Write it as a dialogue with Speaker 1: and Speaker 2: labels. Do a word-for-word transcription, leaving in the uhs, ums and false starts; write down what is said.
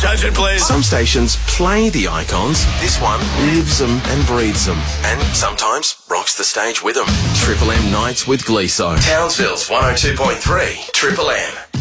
Speaker 1: Attention, please.
Speaker 2: Some stations play the icons. This one lives them and breathes them. And sometimes rocks the stage with them. Triple M Nights with Gleeso. Townsville's one oh two point three Triple M.